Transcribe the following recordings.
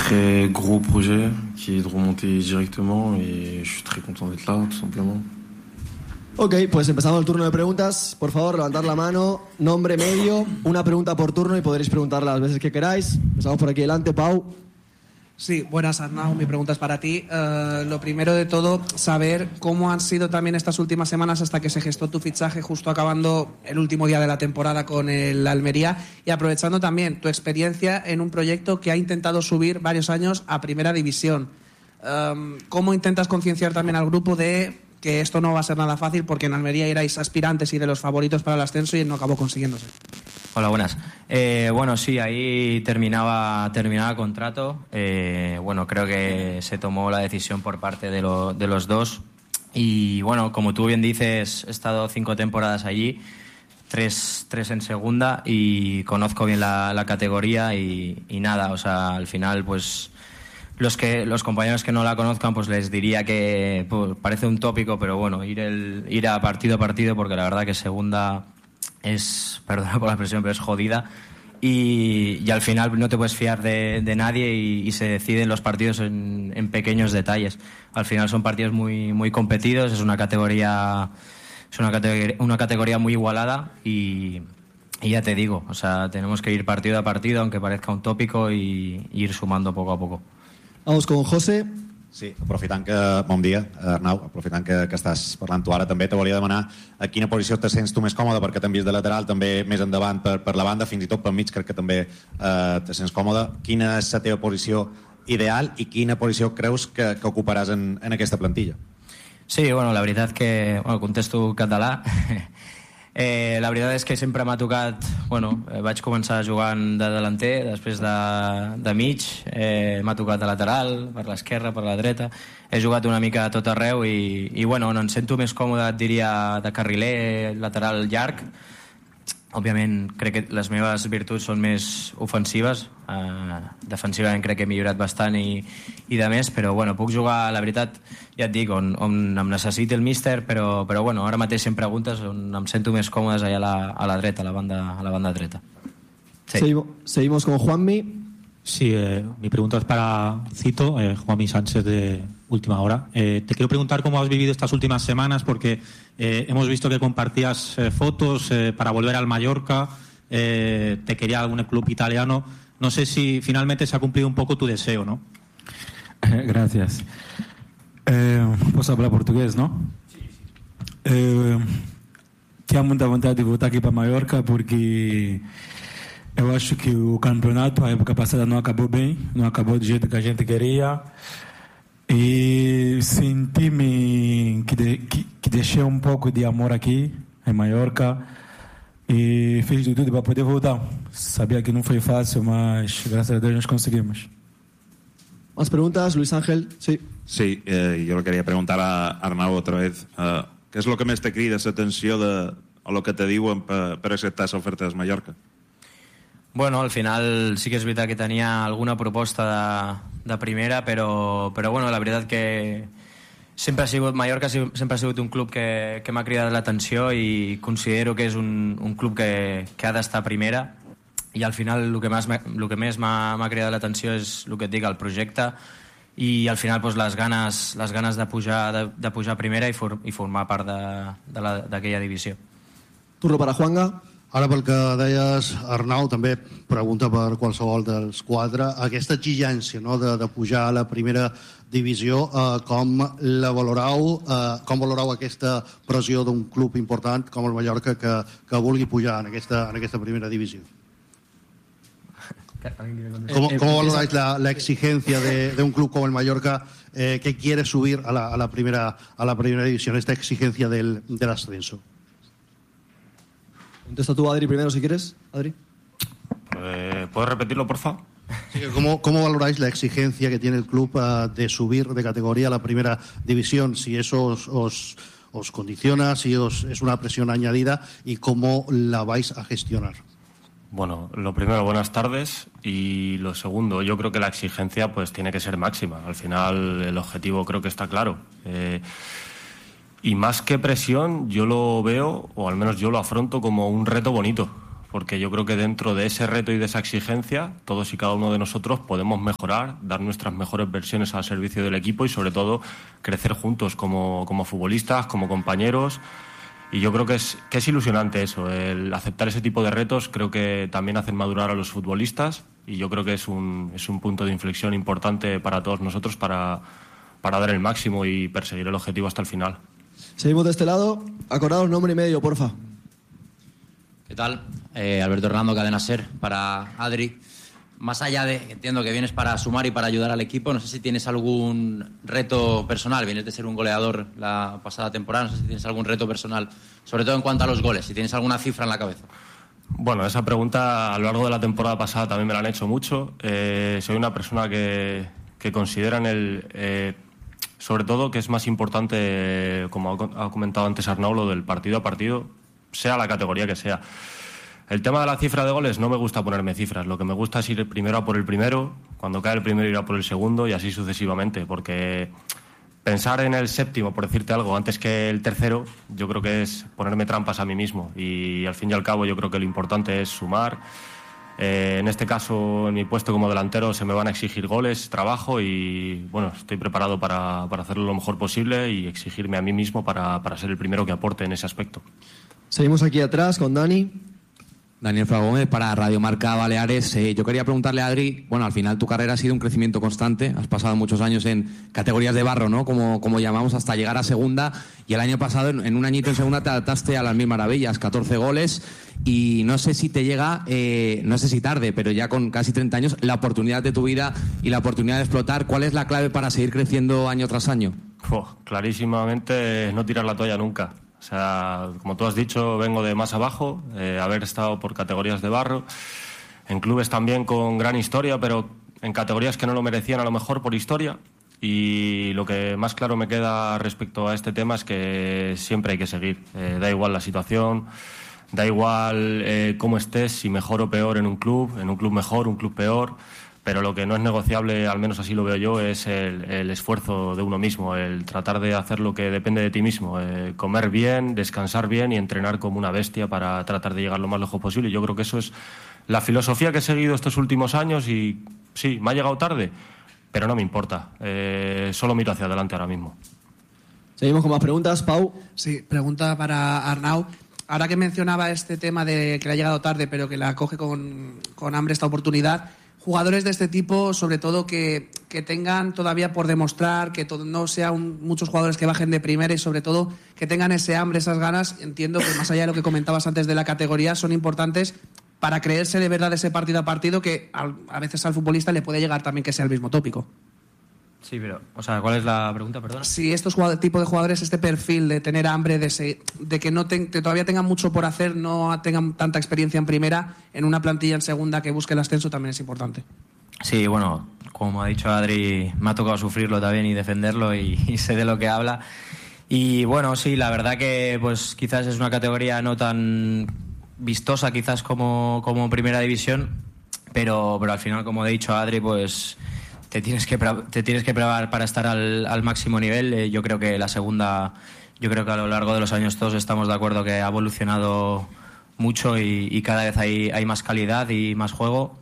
très gros projet qui est de remonter directement et je suis très content d'être là, tout simplement. Ok, pues empezamos el turno de preguntas. Por favor, levantad la mano, nombre, medio, una pregunta por turno y podréis preguntar las veces que queráis. Empezamos por aquí delante, Pau. Sí, buenas, Arnau. Mi pregunta es para ti. Lo primero de todo, saber cómo han sido también estas últimas semanas hasta que se gestó tu fichaje, justo acabando el último día de la temporada con el Almería, y aprovechando también tu experiencia en un proyecto que ha intentado subir varios años a Primera División. ¿Cómo intentas concienciar también al grupo de que esto no va a ser nada fácil, porque en Almería erais aspirantes y de los favoritos para el ascenso y no acabó consiguiéndose? Hola, buenas. Bueno, sí, ahí terminaba contrato. Bueno, creo que se tomó la decisión por parte de los dos. Y bueno, como tú bien dices, he estado 5 temporadas allí, 3 en segunda, y conozco bien la categoría y nada, o sea, al final, pues los compañeros que no la conozcan, pues les diría que pues, parece un tópico, pero bueno, ir a partido, porque la verdad que segunda es, perdona por la expresión, pero es jodida, y al final no te puedes fiar de nadie y se deciden los partidos en pequeños detalles. Al final son partidos muy, muy competidos, es una categoría muy igualada y ya te digo, o sea, tenemos que ir partido a partido, aunque parezca un tópico, y ir sumando poco a poco. Vamos con José. Sí, aprofitant que... Bon dia, Arnau. Aprofitant que estàs parlant tu ara, també te volia demanar a quina posició te sents tu més còmode, perquè t'han vist de lateral, també més endavant per la banda, fins i tot pel mig crec que també te sents còmode. Quina és la teva posició ideal i quina posició creus que ocuparàs en aquesta plantilla? Sí, bueno, la veritat que... Bueno, contesto català. La veritat és que sempre m'ha tocat... Bueno, vaig començar jugant de delanter, després de mig, m'ha tocat de lateral, per l'esquerra, per la dreta. He jugat una mica a tot arreu i bueno, on em sento més còmode, et diria, de carriler, lateral llarg. Òbviament, crec que les meves virtuts són més ofensives. Defensivament crec que he millorat bastant i de més, però bueno, puc jugar, la veritat, ja et dic, on em necessiti el míster, però bueno, ara mateix si em preguntes on em sento més còmodes allà a la dreta, a la banda dreta. Sí. Seguimos con Juanmi. Sí, mi pregunta es para Cito, Juanmi Sánchez de Última Hora. Te quiero preguntar cómo has vivido estas últimas semanas, porque hemos visto que compartías fotos para volver al Mallorca, te quería algún club italiano. No sé si finalmente se ha cumplido un poco tu deseo, ¿no? Gracias. Posso falar português, não? Tinha muita vontade de voltar aqui para Mallorca, porque eu acho que o campeonato, a época passada, não acabou bem, não acabou do jeito que a gente queria. E senti-me que deixei um pouco de amor aqui, em Mallorca, e fiz de tudo para poder voltar. Sabia que não foi fácil, mas graças a Deus nós conseguimos. Más preguntas, Luis Ángel. Sí. Sí, yo le quería preguntar a Arnau otra vez. ¿Qué es lo que més te crida esa tensió a lo que te diuen per acceptar esa oferta de Mallorca? Bueno, al final sí que és veritat que tenia alguna proposta de primera, però bueno, la veritat que Mallorca sempre ha sigut un club que m'ha cridat l'atenció i considero que és un club que ha d'estar a primera, i al final el que més m'ha cridat l'atenció és el que et dic, el projecte, i al final pues, les ganes de pujar a primera i formar part d'aquella divisió. Turno para Juanga. Ara, pel que deies, Arnau, també pregunta per qualsevol dels quatre. Aquesta exigència, no, de pujar a la primera divisió, com la valorau? Com valorau aquesta pressió d'un club important com el Mallorca que vulgui pujar en aquesta primera divisió? ¿Cómo valoráis la exigencia de un club como el Mallorca que quiere subir a la primera división, esta exigencia del ascenso? Contesta tú, Adri, primero, si quieres. Adri. ¿Puedes repetirlo, por favor? Sí, ¿cómo valoráis la exigencia que tiene el club de subir de categoría a la primera división? Si eso os condiciona, si es una presión añadida, y cómo la vais a gestionar. Bueno, lo primero, buenas tardes, y lo segundo, yo creo que la exigencia pues tiene que ser máxima. Al final el objetivo creo que está claro. Y más que presión, yo lo veo, o al menos yo lo afronto como un reto bonito, porque yo creo que dentro de ese reto y de esa exigencia, todos y cada uno de nosotros podemos mejorar, dar nuestras mejores versiones al servicio del equipo y sobre todo crecer juntos como futbolistas, como compañeros. Y yo creo que es ilusionante eso, el aceptar ese tipo de retos. Creo que también hacen madurar a los futbolistas y yo creo que es un punto de inflexión importante para todos nosotros para dar el máximo y perseguir el objetivo hasta el final. Seguimos de este lado. Acordaos nombre y medio, porfa. ¿Qué tal? Alberto Hernando, Cadena SER, para Adri. Más allá de, entiendo que vienes para sumar y para ayudar al equipo, no sé si tienes algún reto personal. Vienes de ser un goleador la pasada temporada, no sé si tienes algún reto personal, sobre todo en cuanto a los goles, si tienes alguna cifra en la cabeza. Bueno, esa pregunta a lo largo de la temporada pasada también me la han hecho mucho. Soy una persona que considera sobre todo que es más importante, como ha comentado antes Arnau, lo del partido a partido, sea la categoría que sea. El tema de la cifra de goles, no me gusta ponerme cifras. Lo que me gusta es ir primero a por el primero, cuando cae el primero ir a por el segundo y así sucesivamente, porque pensar en el séptimo, por decirte algo, antes que el tercero, yo creo que es ponerme trampas a mí mismo y al fin y al cabo yo creo que lo importante es sumar. En este caso, en mi puesto como delantero se me van a exigir goles, trabajo y bueno, estoy preparado para hacerlo lo mejor posible y exigirme a mí mismo para ser el primero que aporte en ese aspecto. Seguimos aquí atrás con Dani. Daniel Fraga Gómez para Radio Marca Baleares. Yo quería preguntarle a Adri, bueno, al final tu carrera ha sido un crecimiento constante, has pasado muchos años en categorías de barro, ¿no? Como llamamos, hasta llegar a segunda, y el año pasado en un añito en segunda te adaptaste a las mil maravillas, 14 goles, y no sé si te llega, no sé si tarde, pero ya con casi 30 años, la oportunidad de tu vida y la oportunidad de explotar. ¿Cuál es la clave para seguir creciendo año tras año? Clarísimamente no tirar la toalla nunca. O sea, como tú has dicho, vengo de más abajo, haber estado por categorías de barro, en clubes también con gran historia, pero en categorías que no lo merecían a lo mejor por historia. Y lo que más claro me queda respecto a este tema es que siempre hay que seguir. Da igual la situación, da igual cómo estés, si mejor o peor en un club mejor, un club peor. Pero lo que no es negociable, al menos así lo veo yo, es el esfuerzo de uno mismo, el tratar de hacer lo que depende de ti mismo, comer bien, descansar bien y entrenar como una bestia para tratar de llegar lo más lejos posible. Yo creo que eso es la filosofía que he seguido estos últimos años y sí, me ha llegado tarde, pero no me importa. Solo miro hacia adelante ahora mismo. Seguimos con más preguntas. Pau. Sí, pregunta para Arnau. Ahora que mencionaba este tema de que le ha llegado tarde, pero que la coge con hambre esta oportunidad, jugadores de este tipo, sobre todo que tengan todavía por demostrar, que no sean muchos jugadores que bajen de primera y sobre todo que tengan ese hambre, esas ganas, entiendo que más allá de lo que comentabas antes de la categoría, son importantes para creerse de verdad ese partido a partido que a veces al futbolista le puede llegar también que sea el mismo tópico. Sí, pero, o sea, ¿cuál es la pregunta, perdona? Si estos tipos de jugadores, este perfil de tener hambre, de que todavía tengan mucho por hacer, no tengan tanta experiencia en primera, en una plantilla en segunda que busque el ascenso también es importante. Sí, bueno, como ha dicho Adri, me ha tocado sufrirlo también y defenderlo y sé de lo que habla. Y bueno, sí, la verdad que pues quizás es una categoría no tan vistosa quizás como primera división, pero al final, como he dicho a Adri, pues te tienes que preparar para estar al máximo nivel. Yo creo que la segunda, yo creo que a lo largo de los años todos estamos de acuerdo que ha evolucionado mucho y cada vez hay más calidad y más juego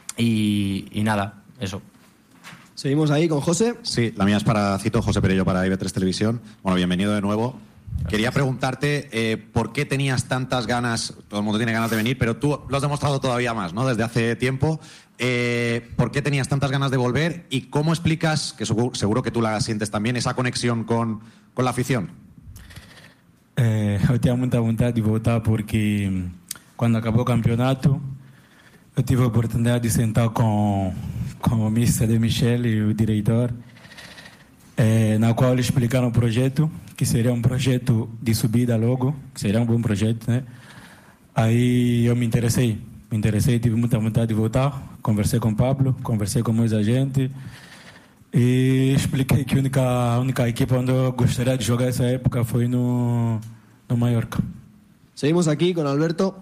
y nada, eso. Seguimos ahí con José. Sí, la mía es para Cito, José Perello para IB3 Televisión. Bueno, bienvenido de nuevo. Gracias. Quería preguntarte por qué tenías tantas ganas, todo el mundo tiene ganas de venir, pero tú lo has demostrado todavía más, ¿no? Desde hace tiempo. ¿Por qué tenías tantas ganas de volver y cómo explicas, que seguro que tú la sientes también, esa conexión con la afición? Eu tinha muita vontade de voltar porque quando acabou o campeonato eu tive a oportunidade de sentar com o Mr. de Michel e o diretor, na qual eles explicaram o projeto, que seria um projeto de subida logo, que seria um bom projeto, né? Aí eu me interessei, tive muita vontade de voltar, conversei com o Pablo, conversei com meus agentes e expliquei que a única equipa onde eu gostaria de jogar essa época foi no Mallorca. Seguimos aquí con Alberto.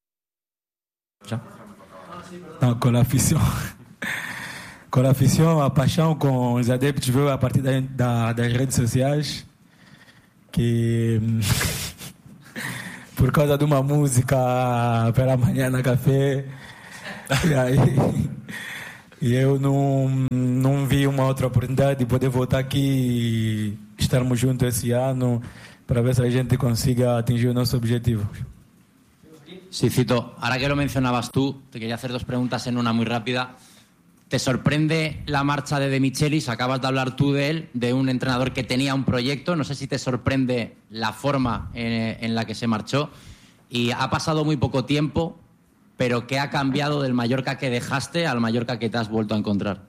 Não, com a afição. Com a afição, a paixão com os adeptos veio a partir das redes sociais, que por causa de uma música pela manhã na café. E aí e eu não vi uma outra oportunidade de poder voltar aqui e estarmos juntos esse ano para ver si la gente consiga atingir nuestro objetivo. Sí, Cito, ahora que lo mencionabas tú, te quería hacer dos preguntas en una muy rápida. ¿Te sorprende la marcha de Michelis? Acabas de hablar tú de él, de un entrenador que tenía un proyecto. No sé si te sorprende la forma en la que se marchó. Y ha pasado muy poco tiempo, pero ¿qué ha cambiado del Mallorca que dejaste al Mallorca que te has vuelto a encontrar?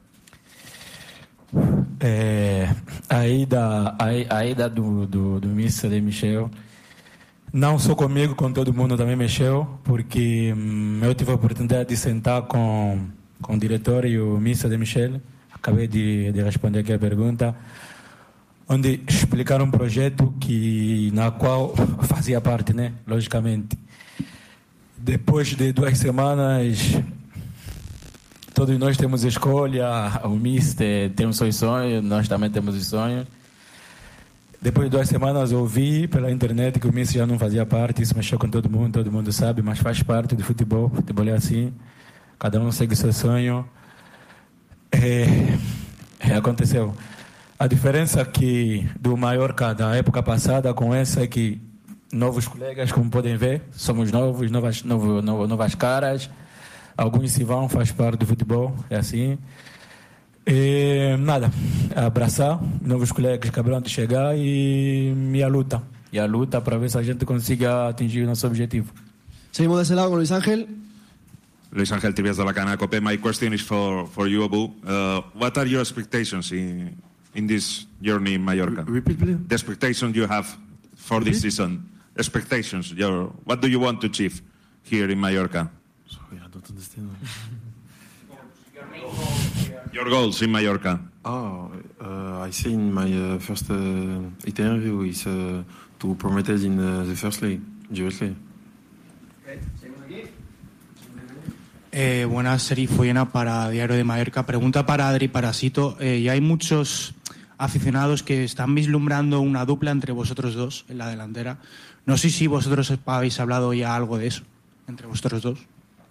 A ida do Mister de Michel, não só comigo, com todo mundo também mexeu, porque eu tive a oportunidade de sentar com o diretor e o Mister de Michel. Acabei de responder aqui a pergunta, onde explicaram um projeto na qual fazia parte, né? Logicamente. Depois de 2 semanas, todos nós temos escolha, o Mister tem os seus sonhos, nós também temos os sonhos. Depois de 2 semanas eu ouvi pela internet que o Mister já não fazia parte, isso mexeu com todo mundo sabe, mas faz parte do futebol. O futebol é assim, cada um segue seu sonho. Aconteceu. A diferença que do Mallorca da época passada com essa é que novos colegas, como podem ver, somos novos, novas caras. Alguns se vão, faz parte do futebol, é assim. E nada, abraçar novos colegas que acabaram de chegar e a luta. E a luta para ver se a gente consiga atingir o nosso objetivo. Seguimos desse lado com Luis Ángel. Luis Ángel Tibias de la Cana Cope. My question is for you, Abu. What are your expectations in this journey in Mallorca? Repeat, please. The expectations you have for this season. Expectations. What do you want to achieve here in Mallorca? Sorry, I don't understand. Your goals in Mallorca. I say in my first interview is to promote in the first league, US League. Buenas, Serif Foyena para Diario de Mallorca. Pregunta para Adri Parasito. Y hay muchos aficionados que están vislumbrando una dupla entre vosotros dos en la delantera. No sé si vosotros habéis hablado ya algo de eso, entre vosotros dos.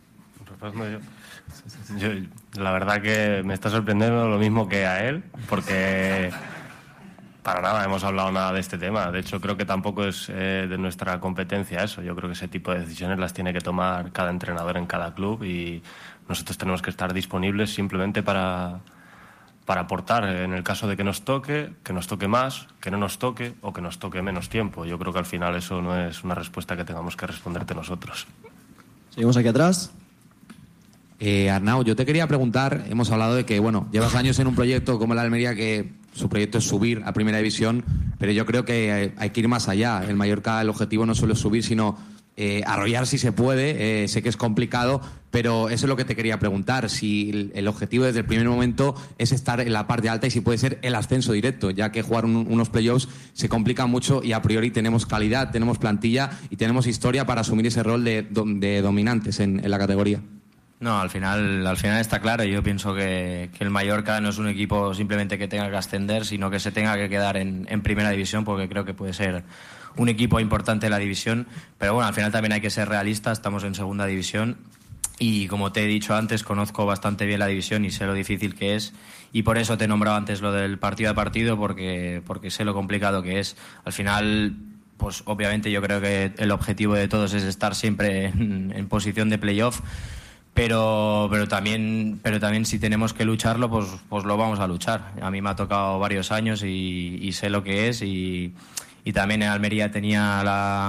Yo, la verdad que me está sorprendiendo lo mismo que a él, porque para nada hemos hablado nada de este tema. De hecho, creo que tampoco es de nuestra competencia eso. Yo creo que ese tipo de decisiones las tiene que tomar cada entrenador en cada club y nosotros tenemos que estar disponibles simplemente para aportar en el caso de que nos toque más, que no nos toque o que nos toque menos tiempo. Yo creo que al final eso no es una respuesta que tengamos que responderte nosotros. Seguimos aquí atrás. Arnau, yo te quería preguntar, hemos hablado de que, bueno, llevas años en un proyecto como el Almería, que su proyecto es subir a Primera División, pero yo creo que hay que ir más allá. El Mallorca, el objetivo no solo es subir, sino arrollar si se puede. Sé que es complicado, pero eso es lo que te quería preguntar, si el objetivo desde el primer momento es estar en la parte alta y si puede ser el ascenso directo, ya que jugar unos playoffs se complica mucho y a priori tenemos calidad, tenemos plantilla y tenemos historia para asumir ese rol de dominantes en la categoría. No, al final está claro. Yo pienso que el Mallorca no es un equipo simplemente que tenga que ascender, sino que se tenga que quedar en Primera División, porque creo que puede ser un equipo importante en la división. Pero bueno, al final también hay que ser realistas. Estamos en Segunda División y, como te he dicho antes, conozco bastante bien la división y sé lo difícil que es. Y por eso te he nombrado antes lo del partido a partido, porque sé lo complicado que es. Al final, pues obviamente yo creo que el objetivo de todos es estar siempre en posición de playoff. Pero también si tenemos que lucharlo, pues lo vamos a luchar. A mí me ha tocado varios años y sé lo que es, y también en Almería tenía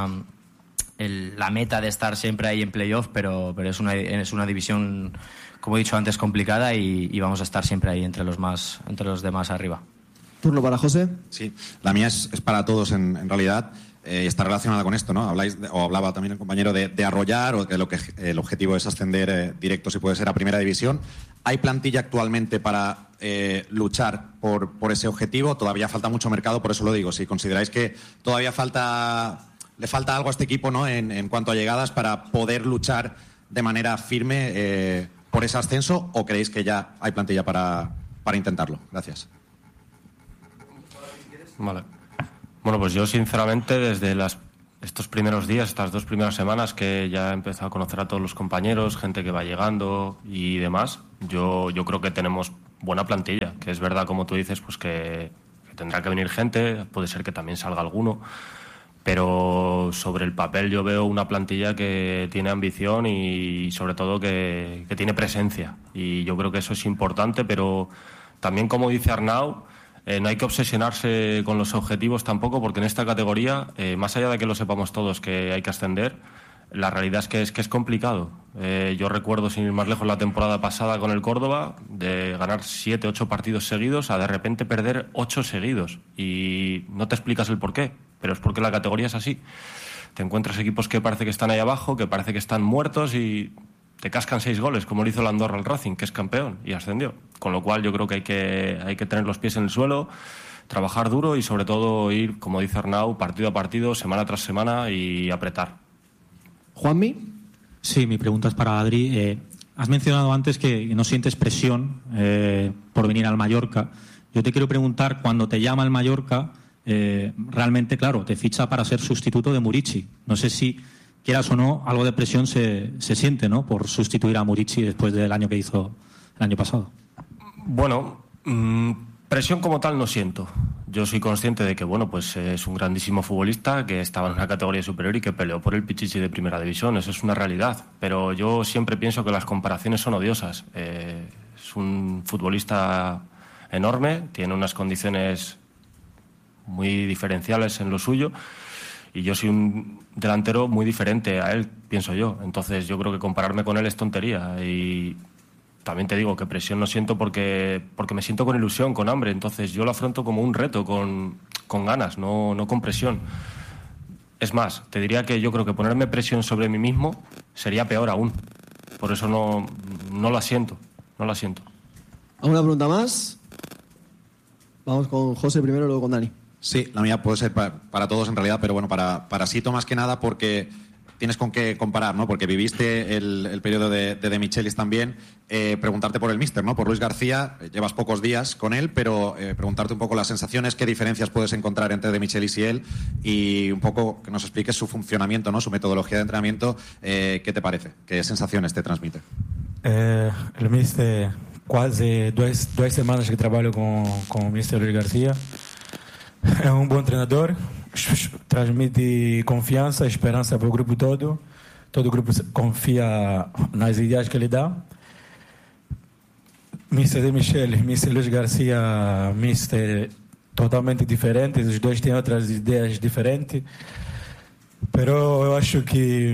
la meta de estar siempre ahí en playoff, pero es una división, como he dicho antes, complicada, y vamos a estar siempre ahí entre los demás arriba. Turno para José. Sí, la mía es para todos en realidad. Está relacionada con esto, ¿no? Hablaba también el compañero de arrollar, o que el objetivo es ascender directo, si puede ser, a Primera División. ¿Hay plantilla actualmente para luchar por ese objetivo? Todavía falta mucho mercado, por eso lo digo. Si consideráis que todavía le falta algo a este equipo, ¿no? En cuanto a llegadas, para poder luchar de manera firme por ese ascenso, ¿o creéis que ya hay plantilla para intentarlo? Gracias. Vale. Bueno, pues yo sinceramente desde las estos primeros días, estas 2 primeras semanas que ya he empezado a conocer a todos los compañeros, gente que va llegando y demás, yo creo que tenemos buena plantilla, que es verdad, como tú dices, pues que tendrá que venir gente, puede ser que también salga alguno, pero sobre el papel yo veo una plantilla que tiene ambición y sobre todo que tiene presencia, y yo creo que eso es importante, pero también, como dice Arnau, no hay que obsesionarse con los objetivos tampoco, porque en esta categoría, más allá de que lo sepamos todos que hay que ascender, la realidad es que es complicado. Yo recuerdo, sin ir más lejos, la temporada pasada con el Córdoba, de ganar 7, 8 partidos seguidos a de repente perder 8 seguidos. Y no te explicas el por qué, pero es porque la categoría es así. Te encuentras equipos que parece que están ahí abajo, que parece que están muertos y te cascan 6 goles, como lo hizo el Andorra al Racing, que es campeón y ascendió. Con lo cual yo creo que hay que tener los pies en el suelo, trabajar duro y sobre todo ir, como dice Arnau, partido a partido, semana tras semana y apretar. ¿Juanmi? Sí, mi pregunta es para Adri. Has mencionado antes que no sientes presión por venir al Mallorca. Yo te quiero preguntar, cuando te llama el Mallorca, realmente, claro, te ficha para ser sustituto de Murici. No sé si, quieras o no, algo de presión se siente, ¿no?, por sustituir a Murici después del año que hizo el año pasado. Bueno, presión como tal no siento. Yo soy consciente de que, bueno, pues es un grandísimo futbolista que estaba en una categoría superior y que peleó por el Pichichi de primera división. Eso es una realidad. Pero yo siempre pienso que las comparaciones son odiosas. Es un futbolista enorme, tiene unas condiciones muy diferenciales en lo suyo y yo soy un delantero muy diferente a él, pienso yo. Entonces yo creo que compararme con él es tontería. Y también te digo que presión no siento porque me siento con ilusión, con hambre. Entonces yo lo afronto como un reto, con ganas, no con presión. Es más, te diría que yo creo que ponerme presión sobre mí mismo sería peor aún. Por eso no la siento, no la siento. ¿Alguna pregunta más? Vamos con José primero, luego con Dani. Sí, la mía puede ser para todos en realidad, pero bueno, para Sito más que nada porque tienes con qué comparar, ¿no? Porque viviste el periodo de Michelis también. Preguntarte por el míster, ¿no? Por Luis García, llevas pocos días con él, pero preguntarte un poco las sensaciones, qué diferencias puedes encontrar entre de Michelis y él, y un poco que nos expliques su funcionamiento, ¿no? Su metodología de entrenamiento, ¿qué te parece? ¿Qué sensaciones te transmite? El míster, quase duas semanas que trabalho com o míster Luis García. É bom treinador, transmite confiança, esperança para o grupo todo. Todo o grupo confia nas ideias que ele dá. Mister de Michel, Mister Luis Garcia, Mister totalmente diferentes. Os dois têm outras ideias diferentes. Pero eu acho que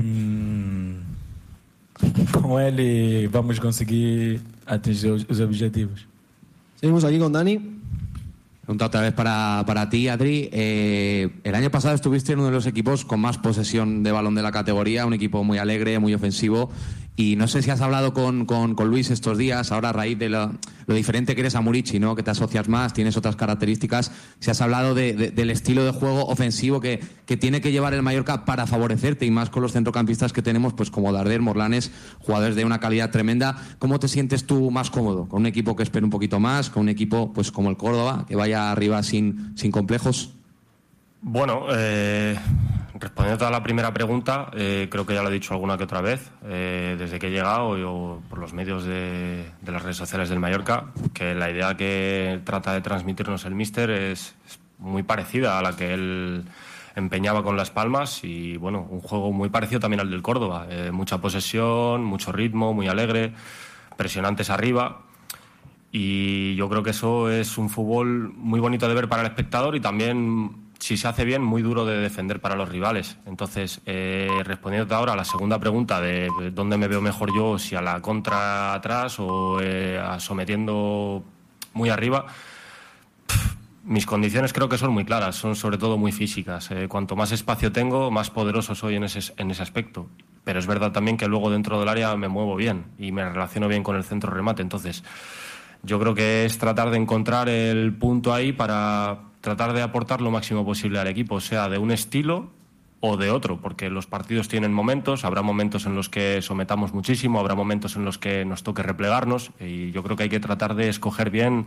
com ele vamos conseguir atingir os objetivos. Seguimos aquí con Dani. Pregunta otra vez para ti, Adri. El año pasado estuviste en uno de los equipos con más posesión de balón de la categoría, un equipo muy alegre, muy ofensivo. Y no sé si has hablado con Luis estos días, ahora a raíz de lo diferente que eres a Murici, ¿no? Que te asocias más, tienes otras características. Si has hablado del estilo de juego ofensivo que tiene que llevar el Mallorca para favorecerte, y más con los centrocampistas que tenemos, pues como Darder, Morlanes, jugadores de una calidad tremenda. ¿Cómo te sientes tú más cómodo? ¿Con un equipo que espere un poquito más? ¿Con un equipo pues como el Córdoba, que vaya arriba sin complejos? Bueno, respondiendo a la primera pregunta, creo que ya lo he dicho alguna que otra vez, desde que he llegado yo, por los medios de las redes sociales del Mallorca, que la idea que trata de transmitirnos el míster es muy parecida a la que él empeñaba con Las Palmas, y bueno, un juego muy parecido también al del Córdoba, mucha posesión, mucho ritmo, muy alegre, presionantes arriba. Y yo creo que eso es un fútbol muy bonito de ver para el espectador y también, si se hace bien, muy duro de defender para los rivales. Entonces, respondiendo ahora a la segunda pregunta de dónde me veo mejor yo, si a la contra atrás o sometiendo muy arriba, mis condiciones creo que son muy claras, son sobre todo muy físicas. Cuanto más espacio tengo, más poderoso soy en ese aspecto. Pero es verdad también que luego dentro del área me muevo bien y me relaciono bien con el centro remate. Entonces, yo creo que es tratar de encontrar el punto ahí para tratar de aportar lo máximo posible al equipo, sea de un estilo o de otro, porque los partidos tienen momentos, habrá momentos en los que sometamos muchísimo, habrá momentos en los que nos toque replegarnos, y yo creo que hay que tratar de escoger bien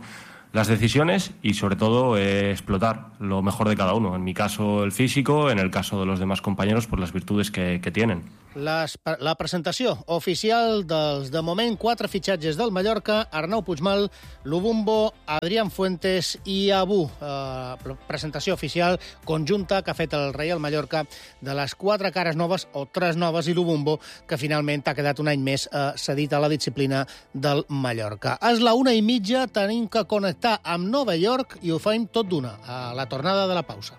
las decisiones y sobre todo explotar lo mejor de cada uno. En mi caso el físico, en el caso de los demás compañeros por las virtudes que tienen. La presentació oficial dels, de moment, 4 fitxatges del Mallorca: Arnau Puigmal, Lubumbo, Adrián Fuentes i Abu. Presentació oficial conjunta que ha fet el Reial Mallorca de les 4 cares noves, o 3 noves, i Lubumbo, que finalment ha quedat un any més cedit a la disciplina del Mallorca. És la 1:30, tenim que connectar amb Nova York i ho fem tot d'una, a la tornada de la pausa.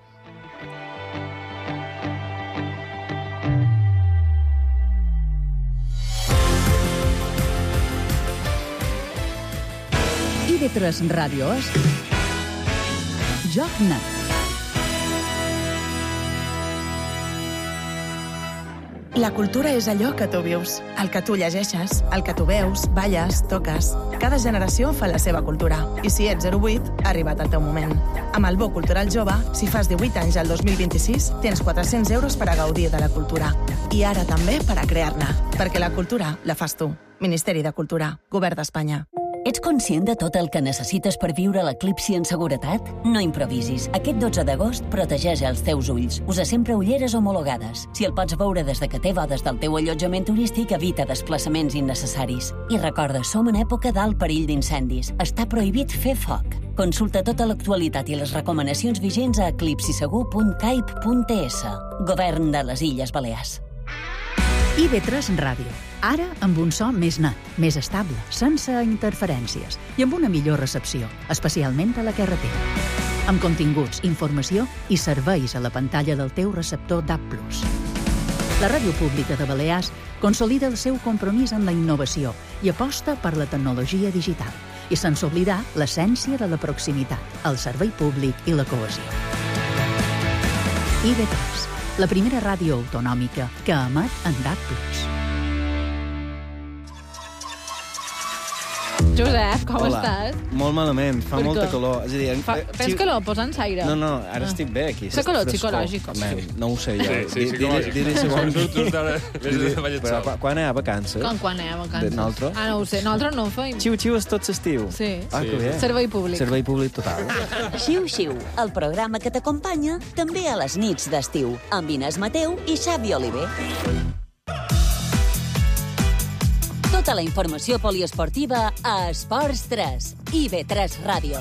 IB3 Ràdio és Joc Net. La cultura és allò que tu vius, el que tu llegeixes, el que tu veus, balles, toques. Cada generació fa la seva cultura. I si ets 08, ha arribat el teu moment. Amb el Bo Cultural Jove, si fas 18 anys al 2026, tens 400 euros per a gaudir de la cultura. I ara també per a crear-ne. Perquè la cultura la fas tu. Ministeri de Cultura, Govern d'Espanya. Ets conscient de tot el que necessites per viure l'eclipsi en seguretat? No improvisis. Aquest 12 d'agost protegeix els teus ulls. Usa sempre ulleres homologades. Si el pots veure des de que té des del teu allotjament turístic, evita desplaçaments innecessaris. I recorda, som en època d'alt perill d'incendis. Està prohibit fer foc. Consulta tota l'actualitat i les recomanacions vigents a eclipsisegur.caip.es. Govern de les Illes Balears. IB3 Ràdio. Ara amb un so més net, més estable, sense interferències i amb una millor recepció, especialment a la carretera. Amb continguts, informació i serveis a la pantalla del teu receptor DAB+. La Ràdio Pública de Balears consolida el seu compromís en la innovació i aposta per la tecnologia digital, i sense oblidar l'essència de la proximitat, el servei públic i la cohesió. IB3, la primera ràdio autonòmica que emet en DAB+. Josep, com Hola. estàs? Molt malament, fa Per molta què? calor. És a dir, Tens calor? Posa'ns aire. No, ara estic bé aquí. Fa calor Frescor. psicològic. No ho sé jo. Sí, psicològic. Dir-li segons... Però Quan hi ha vacances? Quan anem a vacances? Nosaltres? No ho sé. Nosaltres no ho feim. Xiu-xiu és tot l'estiu. Sí. Que bé. Servei públic. Servei públic total. Xiu-xiu, el programa que t'acompanya també a les nits d'estiu, amb Inés Mateu i Xavi Oliver. Tota la informació poliesportiva a Esports 3, IB3 Ràdio.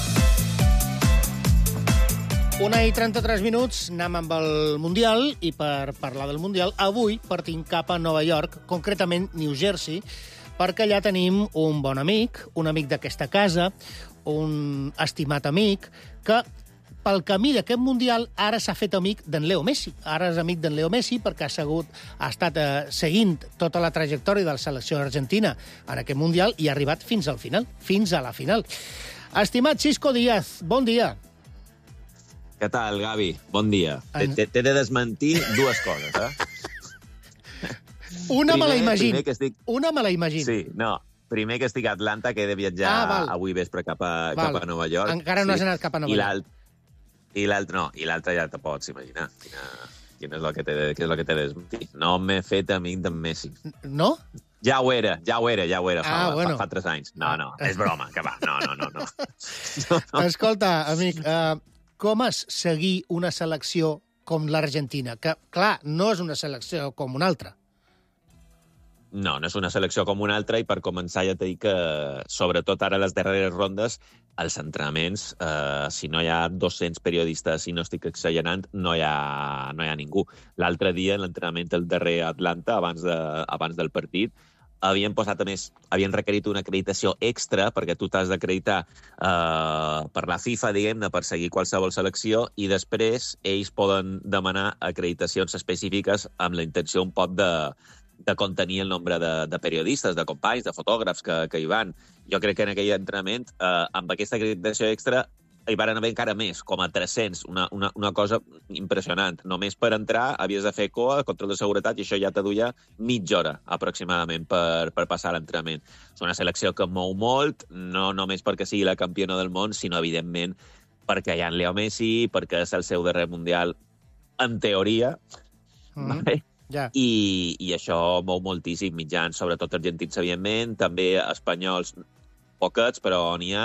1:33, anem amb el Mundial, i per parlar del Mundial, avui partim cap a Nova York, concretament New Jersey, perquè allà tenim un bon amic, un amic d'aquesta casa, un estimat amic, que pel camí d'aquest Mundial ara s'ha fet amic d'en Leo Messi. Ara és amic d'en Leo Messi perquè ha estat seguint tota la trajectòria de la selecció argentina en aquest Mundial i ha arribat fins al final, fins a la final. Estimat Xisco Díaz, bon dia. Què tal, Gavi? Bon dia. T'he de desmentir dues coses, Una me la imagino. Estic... Una me la imagino. Sí, no. Primer que estic a Atlanta, que he de viatjar avui vespre cap a Nova York. Encara no has anat cap a Nova York. I l'altre ja te pots imaginar. Quin és el que t'he de desmentir. No m'he fet amic d'en Messi. No? Ja ho era bueno. fa 3 anys. No, és broma, que va. No. Escolta, amic, com és seguir una selecció com l'Argentina? Que, clar, no és una selecció com una altra. No és una selecció com una altra, i per començar ja t'he dit que, sobretot ara a les darreres rondes, els entrenaments, si no hi ha 200 periodistes, i no estic exagerant, no hi ha ningú. L'altre dia, en l'entrenament del darrer Atlanta, abans del partit, havien requerit una acreditació extra, perquè tu t'has d'acreditar per la FIFA, diguem-ne, per seguir qualsevol selecció, i després ells poden demanar acreditacions específiques amb la intenció un poc de contenir el nombre de periodistes, de companys, de fotògrafs que hi van. Jo crec que en aquell entrenament, amb aquesta acreditació extra, hi van haver encara més, com a 300, una cosa impressionant. Només per entrar havies de fer COA, control de seguretat, i això ja te duia mitja hora, aproximadament, per passar l'entrenament. És una selecció que mou molt, no només perquè sigui la campiona del món, sinó, evidentment, perquè hi ha en Leo Messi, perquè és el seu darrer Mundial, en teoria, vale? Ja. I això mou moltíssim mitjans, sobretot argentins, evidentment, també espanyols, poquets, però n'hi ha,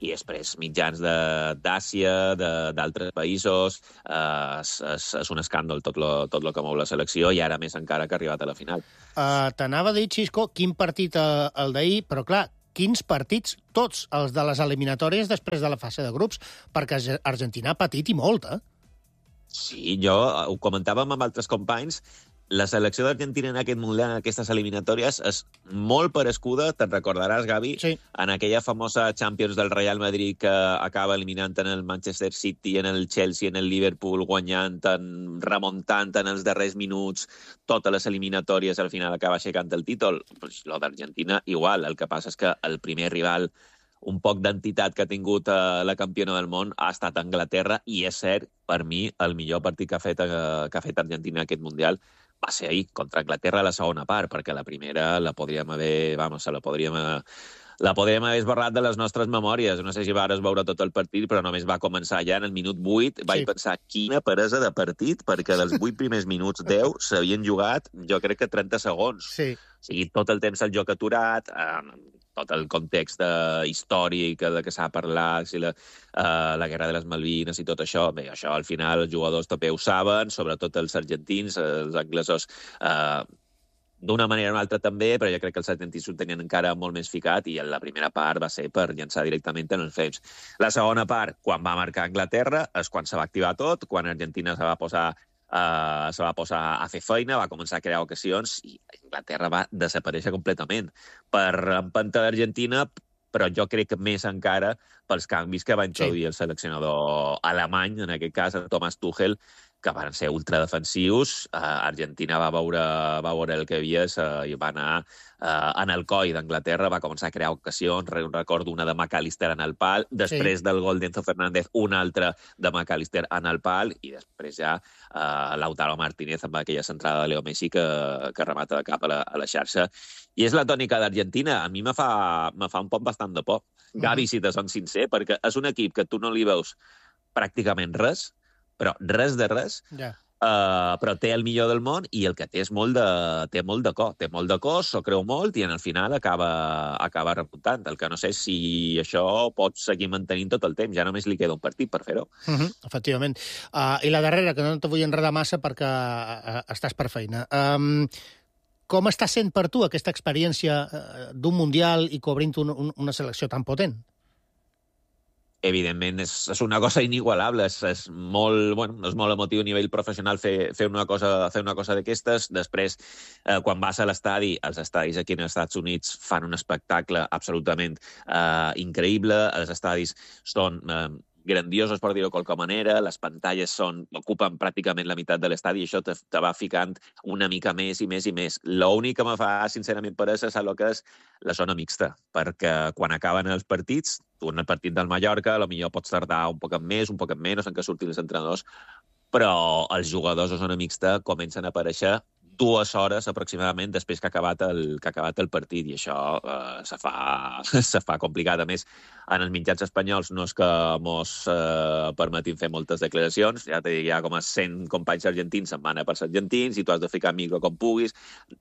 i després mitjans d'Àsia, d'altres països, és un escàndol tot lo que mou la selecció, i ara més encara que ha arribat a la final. T'anava a dir, Xisco, quin partit el d'ahir, però clar, quins partits, tots els de les eliminatòries després de la fase de grups, perquè Argentina ha patit i molt, Sí, jo ho comentàvem amb altres companys, la selecció d'Argentina en aquest mundial, en aquestes eliminatòries, és molt parescuda, te'n recordaràs, Gavi, en aquella famosa Champions del Real Madrid que acaba eliminant en el Manchester City, en el Chelsea, en el Liverpool, guanyant, remuntant en els darrers minuts totes les eliminatòries, al final acaba aixecant el títol. Pues, lo d'Argentina, igual. El que passa és que el primer rival, un poc d'entitat que ha tingut la campiona del món, ha estat Anglaterra, i és cert, per mi, el millor partit que ha fet Argentina aquest Mundial va ser ahir, contra Anglaterra a la segona part, perquè la primera la podríem haver esborrat de les nostres memòries. No sé si vares veure tot el partit, però només va començar ja en el minut 8. Vaig pensar, quina peresa de partit, perquè dels 8 primers minuts, 10, s'havien jugat, jo crec que 30 segons. Sí. O sigui, tot el temps el joc aturat, tot el context històric de què s'ha parlat, la guerra de les Malvines i tot això. Bé, això al final els jugadors també ho saben, sobretot els argentins, els anglesos d'una manera o una altra també, però jo crec que els argentins ho tenien encara molt més ficat, i la primera part va ser per llançar directament en els frames. La segona part, quan va marcar Anglaterra, és quan se va activar tot, quan Argentina se va posar a fer feina, va començar a crear ocasions, i Anglaterra va desaparèixer completament per empenta d'Argentina, però jo crec que més encara pels canvis que va introduir el seleccionador alemany, en aquest cas el Thomas Tuchel, que van ser ultradefensius. Argentina va veure el que havia i va anar en el coll d'Anglaterra, va començar a crear ocasions. Recordo una de McAllister en el pal, després del gol d'Enzo Fernández, una altra de McAllister en el pal, i després ja Lautaro Martínez amb aquella centrada de Leo Messi que remata de cap a la xarxa. I és la tònica d'Argentina. A mi me fa un poc bastant de por. Gavi, si te son sincer, perquè és un equip que tu no li veus pràcticament res, però res de res, però té el millor del món, i el que té és té molt de cos, s'ho creu molt, i en el final acaba repuntant. El que no sé si això pot seguir mantenint tot el temps, ja només li queda un partit per fer-ho. Efectivament. I la darrera, que no te vull enredar massa perquè estàs per feina. Com està sent per tu aquesta experiència d'un Mundial i cobrint una selecció tan potent? Evidentment, és una cosa inigualable. És molt emotiu a nivell professional fer una cosa d'aquestes. Després, quan vas a l'estadi, els estadis aquí als Estats Units fan un espectacle absolutament increïble. Els estadis són grandiosos, per dir-ho de qualque manera, les pantalles ocupen pràcticament la meitat de l'estadi, i això te va ficant una mica més i més i més. L'únic que me fa, sincerament, peresa és el que és la zona mixta, perquè quan acaben els partits, tu en el partit del Mallorca potser pots tardar un poc més, un poc menys en què surtin els entrenadors, però els jugadors de zona mixta comencen a aparèixer 2 hores aproximadament després que ha acabat el partit, i això se fa complicat. A més, en els mitjans espanyols no és que mos permetin fer moltes declaracions, ja t'he dit, hi ha com a 100 companys argentins se'n van a pels argentins, i tu has de ficar micro com puguis.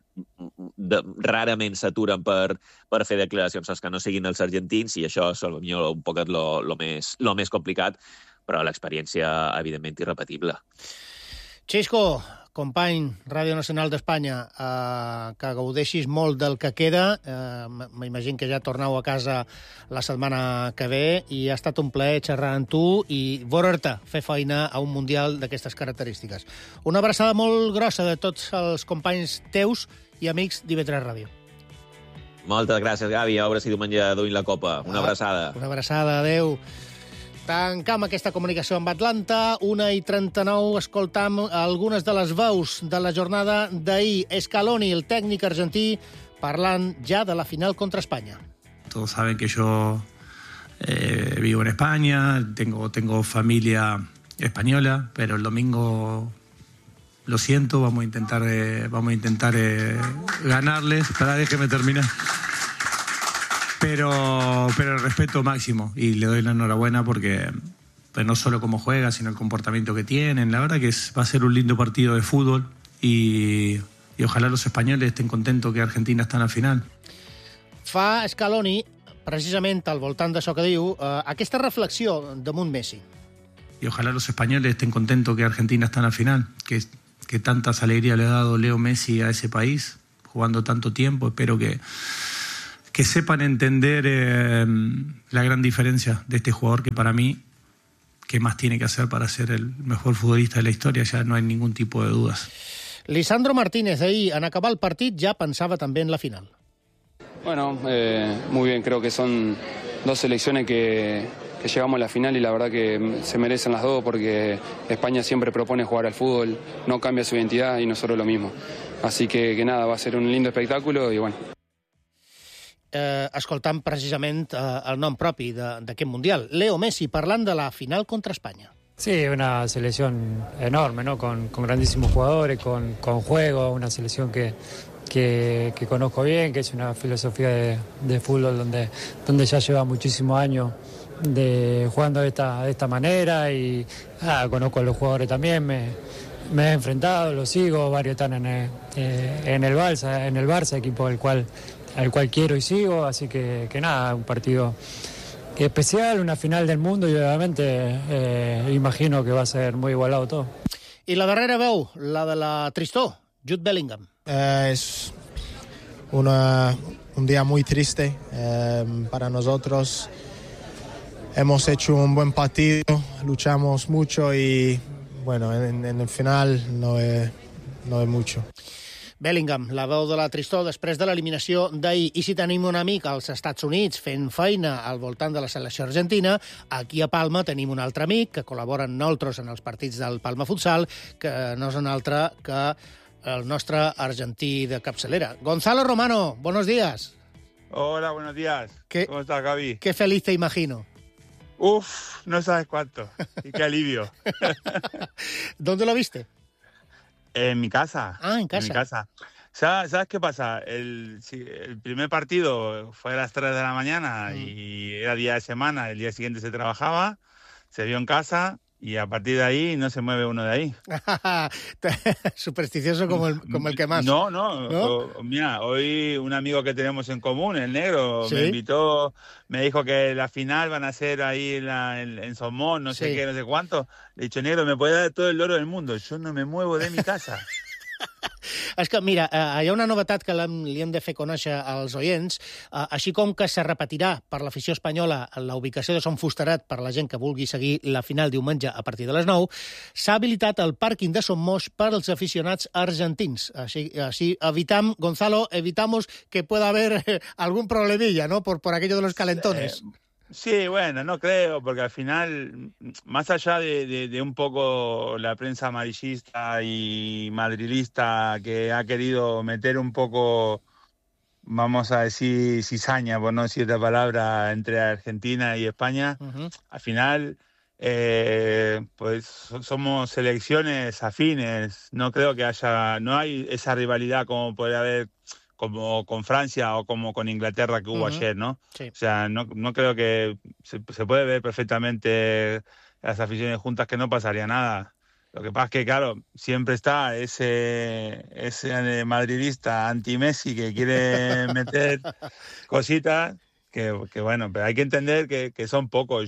Rarament s'aturen per fer declaracions als que no siguin els argentins, i això és un poc lo més complicat, però l'experiència, evidentment, irrepetible. Xisco, company, Ràdio Nacional d'Espanya, que gaudeixis molt del que queda. M'imagino que ja torneu a casa la setmana que ve, i ha estat un plaer xerrar amb tu i veure-te fer feina a un Mundial d'aquestes característiques. Una abraçada molt grossa de tots els companys teus i amics d'IV3 Ràdio. Moltes gràcies, Gavi. A veure si diumenge duim la copa. Una abraçada. Una abraçada, adeu. Tancam aquesta comunicació amb Atlanta. 1:39, escoltam algunes de les veus de la jornada d'ahir. Scaloni, el tècnic argentí, parlant ja de la final contra Espanya. Todos saben que yo vivo en España, tengo familia española, pero el domingo, lo siento, vamos a intentar ganarles. Espera, déjeme terminar. Pero el respeto máximo, y le doy la enhorabuena porque pues no solo cómo juega, sino el comportamiento que tienen. La verdad que va a ser un lindo partido de fútbol, y ojalá los españoles estén contentos que Argentina está en la final. Fa Scaloni precisament al voltant d'això que diu, aquesta reflexió damunt Messi. Y ojalá los españoles estén contentos que Argentina está en la final, que tantas alegrías le ha dado Leo Messi a ese país, jugando tanto tiempo. Espero que sepan entender la gran diferencia de este jugador que para mí, ¿qué más tiene que hacer para ser el mejor futbolista de la historia? Ya no hay ningún tipo de dudas. Lisandro Martínez, ahir, en acabar el partit, ja pensava també en la final. Bueno, muy bien, creo que son dos selecciones que llegamos a la final y la verdad que se merecen las dos porque España siempre propone jugar al fútbol, no cambia su identidad y nosotros lo mismo. Así que nada, va a ser un lindo espectáculo y bueno. Escoltant precisament el nom propi d'aquest Mundial. Leo Messi parlant de la final contra España. Sí, una selección enorme, ¿no? Con grandísimos jugadores, con juego, una selección que conozco bien, que es una filosofía de fútbol donde ya lleva muchísimos años jugando de esta manera y conozco a los jugadores también, me he enfrentado, los sigo, varios están en el Barça, equipo al cual quiero y sigo, así que nada, un partido especial, una final del mundo y obviamente imagino que va a ser muy igualado todo. I la darrera veu, la de la tristor, Jude Bellingham. Es un día muy triste para nosotros. Hemos hecho un buen partido, luchamos mucho y bueno, en el final no es mucho. Bellingham, la veu de la tristor després de l'eliminació d'ahir. I si tenim un amic als Estats Units fent feina al voltant de la selecció argentina, aquí a Palma tenim un altre amic que col·labora amb nosaltres en els partits del Palma Futsal, que no és un altre que el nostre argentí de capçalera. Gonzalo Romano, buenos días. Hola, buenos días. ¿Cómo estás, Gaby? Qué feliz te imagino. Uf, no sabes cuánto. Y qué alivio. ¿Dónde lo viste? En mi casa. Ah, en casa. En mi casa. ¿Sabes qué pasa? El primer partido fue a las 3 de la mañana y era día de semana, el día siguiente se trabajaba, se vio en casa y a partir de ahí no se mueve uno de ahí. Supersticioso como el que más. No. Mira, hoy un amigo que tenemos en común, el negro, ¿Sí? me invitó, me dijo que la final van a ser ahí en Somón, no sé Sí. qué, no sé cuánto. Le he dicho, negro, me puede dar todo el oro del mundo. Yo no me muevo de mi casa. És que, mira, hi ha una novetat que li hem de fer conèixer als oients, així com que se repetirà per l'afició espanyola la ubicació de Son Fusterat per la gent que vulgui seguir la final diumenge a partir de les 9, s'ha habilitat el pàrquing de Somos per als aficionats argentins. Així Gonzalo, evitamos que pueda haber algún problemilla, ¿no?, por aquello de los calentones. Sí, bueno, no creo, porque al final, más allá de un poco la prensa amarillista y madrilista que ha querido meter un poco, vamos a decir, cizaña, por no decir otra palabra, entre Argentina y España, al final, pues somos selecciones afines. No creo que no hay esa rivalidad como puede haber como con Francia o como con Inglaterra que hubo ayer, ¿no? Sí. O sea, no creo que se puede ver perfectamente las aficiones juntas que no pasaría nada. Lo que pasa es que, claro, siempre está ese madridista anti-Messi que quiere meter cositas que bueno, pero hay que entender que son pocos.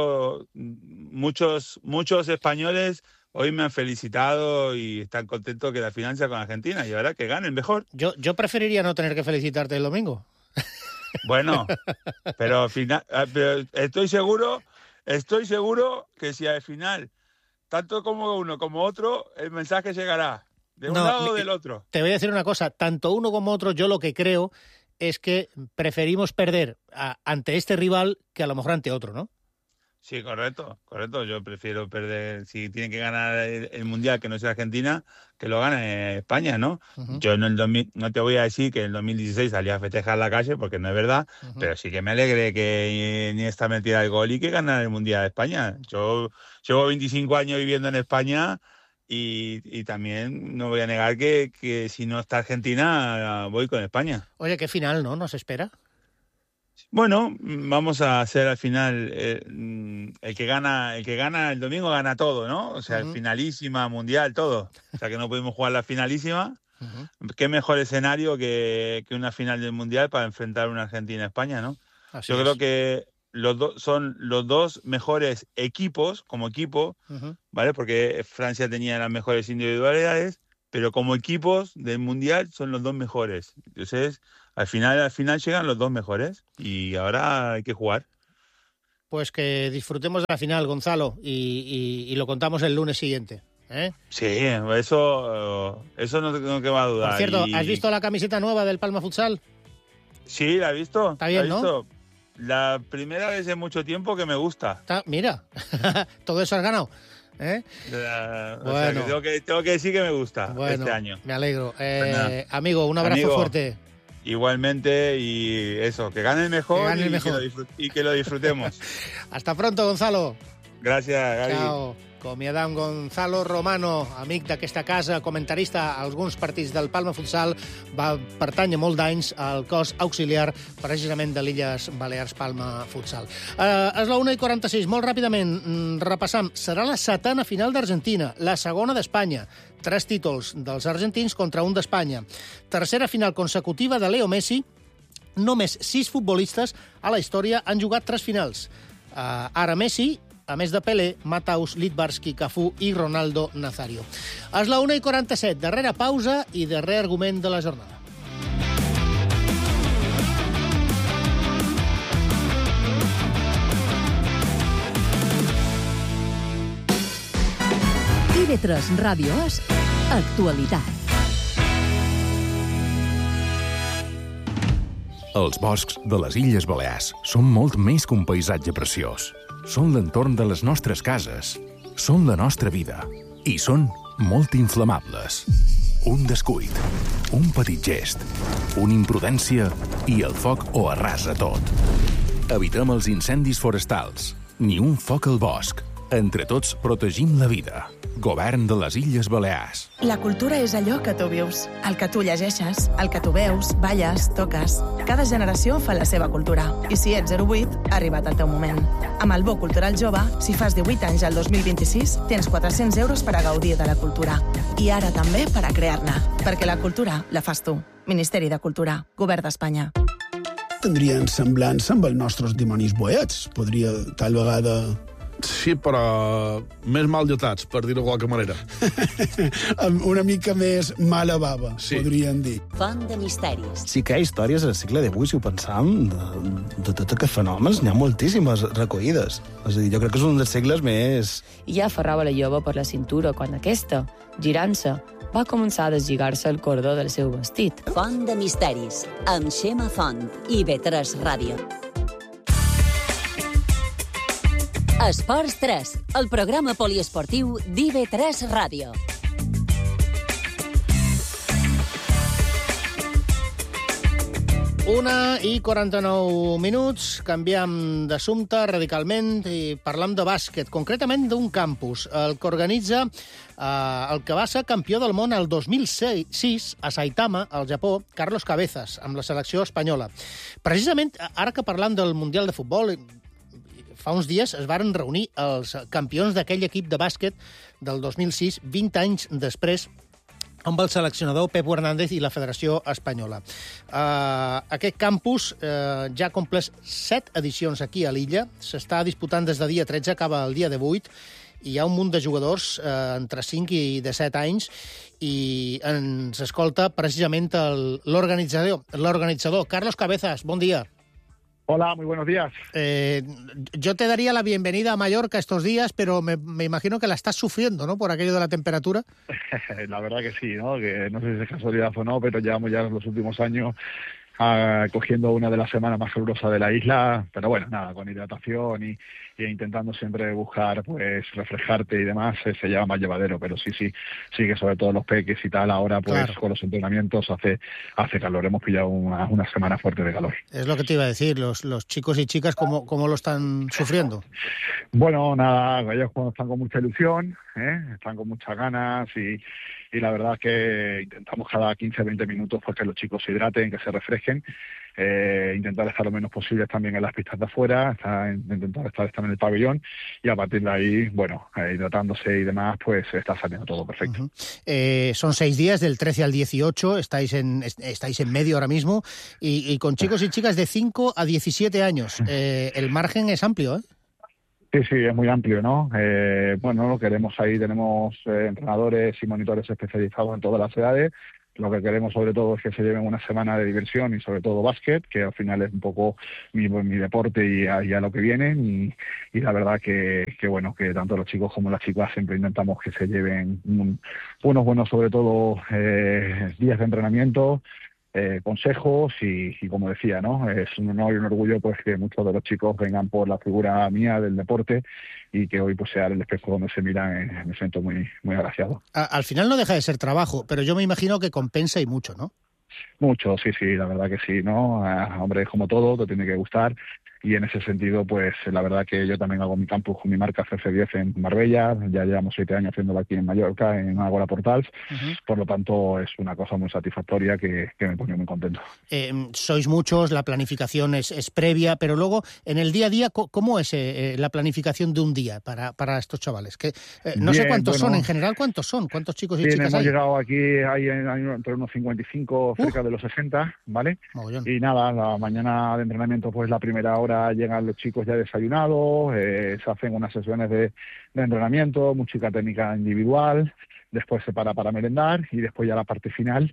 Muchos españoles hoy me han felicitado y están contentos que la final sea con Argentina y ahora que ganen mejor. Yo preferiría no tener que felicitarte el domingo. Bueno, pero al final, estoy seguro que si al final, tanto como uno como otro, el mensaje llegará de un lado o del otro. Te voy a decir una cosa, tanto uno como otro, yo lo que creo es que preferimos perder ante este rival que a lo mejor ante otro, ¿no? Sí, correcto. Yo prefiero perder, si tiene que ganar el Mundial que no sea Argentina, que lo gane España, ¿no? Yo en el 2000, no te voy a decir que en el 2016 salí a festejar en la calle, porque no es verdad, pero sí que me alegre que Iniesta metiera el gol y que ganara el Mundial de España. Yo llevo 25 años viviendo en España y también no voy a negar que si no está Argentina, voy con España. Oye, qué final, ¿no? ¿Nos espera? Bueno, vamos a hacer al final el que gana el domingo gana todo, ¿no? O sea, finalísima, mundial, todo. O sea, que no pudimos jugar la finalísima. Qué mejor escenario que una final del mundial para enfrentar una Argentina-España, ¿no? Yo creo que los dos son los dos mejores equipos, como equipo, ¿vale? Porque Francia tenía las mejores individualidades, pero como equipos del Mundial son los dos mejores. Entonces, al final llegan los dos mejores y ahora hay que jugar. Pues que disfrutemos de la final, Gonzalo, y lo contamos el lunes siguiente. Sí, eso no que va a dudar. Por cierto, ¿has visto la camiseta nueva del Palma Futsal? Sí, la he visto. Está bien, ¿no? La primera vez en mucho tiempo que me gusta. Mira, todo eso has ganado. Bueno. O sea, que tengo que decir que me gusta este año. Me alegro. Amigo, un abrazo fuerte. Igualmente, y eso, que gane el mejor, y que lo disfrutemos. Hasta pronto, Gonzalo. Gràcies, Gavi. Ciao. Acomiadam Gonzalo Romano, amic d'aquesta casa, comentarista a alguns partits del Palma Futsal, va pertànyer molt d'anys al cos auxiliar precisament de l'Illes Balears Palma Futsal. És la 1:46, molt ràpidament repassam. Serà la 7a final d'Argentina, la segona d'Espanya. 3 títols dels argentins contra un d'Espanya. Tercera final consecutiva de Leo Messi. Només 6 futbolistes a la història han jugat 3 finals. Ara Messi, a més de Pelé, Mataus, Litbarski, Cafú i Ronaldo Nazario. És la 1:47, darrera pausa i darrer argument de la jornada. TV3 Ràdio és actualitat. Els boscs de les Illes Balears són molt més que un paisatge preciós. Són l'entorn de les nostres cases, són la nostra vida i són molt inflamables. Un descuit, un petit gest, una imprudència i el foc ho arrasa tot. Evitem els incendis forestals, ni un foc al bosc. Entre tots protegim la vida. Govern de les Illes Balears. La cultura és allò que tu vius, el que tu llegeixes, el que tu veus, balles, toques. Cada generació fa la seva cultura. I si ets 08, ha arribat el teu moment. Amb el Bo Cultural Jove, si fas 18 anys al 2026, tens 400 euros per a gaudir de la cultura. I ara també per a crear-ne. Perquè la cultura la fas tu. Ministeri de Cultura, Govern d'Espanya. Tindrien semblança amb els nostres dimonis boets. Podria, tal vegada... Sí, però més mal dotats, per dir-ho de qualque manera. Una mica més mala bava, sí. Podríem dir. Font de misteris. Sí que hi ha històries al segle XVIII, si ho pensam, de tots aquests fenòmens, n'hi ha moltíssimes recollides. És a dir, jo crec que és un dels segles més... I ja aferrava la jove per la cintura quan aquesta, girant-se, va començar a deslligar-se el cordó del seu vestit. Font de misteris, amb Xema Font i TV3 Ràdio. Esports 3, el programa poliesportiu d'IV3 Ràdio. Una i 49 minuts, canviem d'assumpte radicalment i parlam de bàsquet, concretament d'un campus, el que organitza el que va ser campió del món el 2006 a Saitama, al Japó, Carlos Cabezas, amb la selecció espanyola. Precisament, ara que parlam del Mundial de Futbol, fa uns dies es varen reunir els campions d'aquell equip de bàsquet del 2006, 20 anys després, amb el seleccionador Pepu Hernández i la Federació Espanyola. Aquest campus ja ha complès 7 edicions aquí a l'illa, s'està disputant des de dia 13, acaba el dia 18, i hi ha un munt de jugadors entre 5 i 17 anys, i ens escolta precisament l'organitzador. Carlos Cabezas, bon dia. Hola, muy buenos días. Yo te daría la bienvenida a Mallorca estos días, pero me imagino que la estás sufriendo, ¿no?, por aquello de la temperatura. La verdad que sí, ¿no? Que no sé si es casualidad o no, pero llevamos ya los últimos años cogiendo una de las semanas más calurosas de la isla, pero bueno, nada, con hidratación y intentando siempre buscar, pues, refrescarte y demás, se lleva más llevadero, pero sí que sobre todo los peques y tal, ahora pues claro, con los entrenamientos hace calor, hemos pillado una semana fuerte de calor. Es lo que te iba a decir, los chicos y chicas, ¿cómo lo están sufriendo? Bueno, nada, ellos están con mucha ilusión, están con muchas ganas y la verdad es que intentamos cada 15-20 minutos pues, que los chicos se hidraten, que se refresquen, intentar estar lo menos posible también en las pistas de afuera, intentar estar en el pabellón y a partir de ahí, bueno, hidratándose y demás, pues está saliendo todo perfecto. Son 6 días, del 13 al 18, estáis en medio ahora mismo y con chicos y chicas de 5 a 17 años. El margen es amplio, ¿eh? Sí, es muy amplio, ¿no? Bueno, lo queremos ahí, tenemos entrenadores y monitores especializados en todas las edades. Lo que queremos sobre todo es que se lleven una semana de diversión y sobre todo básquet, que al final es un poco mi deporte y a lo que vienen. Y la verdad que bueno, que tanto los chicos como las chicas siempre intentamos que se lleven unos buenos, sobre todo, días de entrenamiento, consejos y como decía, ¿no? Es un honor y un orgullo pues que muchos de los chicos vengan por la figura mía del deporte y que hoy pues sea el espejo donde se miran. Me siento muy, muy agraciado. Al final no deja de ser trabajo, pero yo me imagino que compensa y mucho, ¿no? Mucho, sí, la verdad que sí, ¿no? Hombre, es como todo, te tiene que gustar. Y en ese sentido, pues la verdad que yo también hago mi campus con mi marca CF10 en Marbella. Ya llevamos 7 años haciéndolo aquí en Mallorca, en Ágora Portals. Por lo tanto, es una cosa muy satisfactoria que me pone muy contento. Sois muchos, la planificación es previa, pero luego, en el día a día, ¿cómo es la planificación de un día para estos chavales? Que no sé cuántos son, en general, ¿cuántos son? ¿Cuántos chicos y chicas hemos hay? Llegado aquí, hay entre unos 55, cerca de los 60, ¿vale? Y nada, la mañana de entrenamiento, pues la primera hora llegan los chicos ya desayunados, se hacen unas sesiones de entrenamiento, música técnica individual, después se para merendar y después ya la parte final,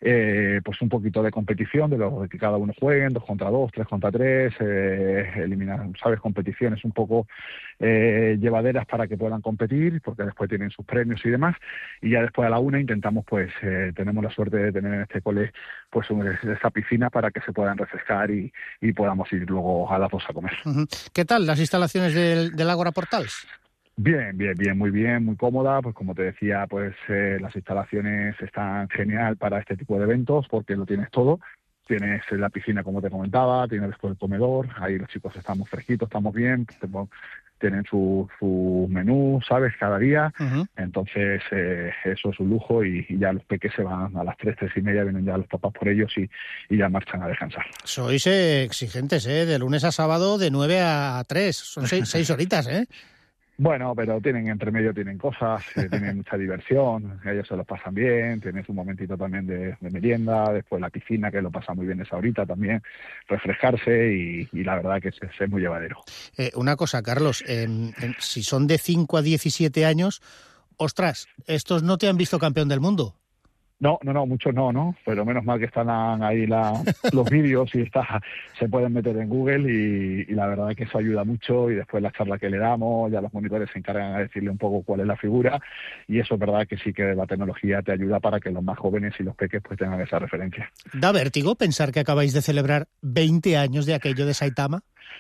pues un poquito de competición, de que cada uno jueguen, 2 contra 2, 3 contra 3, eliminar, ¿sabes? Competiciones un poco llevaderas para que puedan competir, porque después tienen sus premios y demás, y ya después a la 1 intentamos, pues, tenemos la suerte de tener en este cole pues esa piscina para que se puedan refrescar y podamos ir luego a las 2 a comer. ¿Qué tal las instalaciones del Ágora Portals? Bien, muy bien, muy cómoda. Pues como te decía, pues las instalaciones están genial para este tipo de eventos porque lo tienes todo. Tienes la piscina, como te comentaba, tienes después el comedor, ahí los chicos estamos fresquitos, estamos bien, tienen su menú, ¿sabes?, cada día. Entonces, eso es un lujo y ya los peques se van a las 3:30, vienen ya los papás por ellos y ya marchan a descansar. Sois exigentes, de lunes a sábado de 9 a 3, son 6 horitas, ¿eh? Bueno, pero entre medio tienen cosas, tienen mucha diversión, ellos se los pasan bien, tienes un momentito también de merienda, después la piscina, que lo pasa muy bien esa horita también, refrescarse y la verdad que es muy llevadero. Una cosa, Carlos, si son de 5 a 17 años, ostras, estos no te han visto campeón del mundo. No, muchos no, pero menos mal que están ahí los vídeos y se pueden meter en Google y la verdad es que eso ayuda mucho y después la charla que le damos, ya los monitores se encargan de decirle un poco cuál es la figura y eso es verdad que sí que la tecnología te ayuda para que los más jóvenes y los peques pues tengan esa referencia. ¿Da vértigo pensar que acabáis de celebrar 20 años de aquello de Saitama?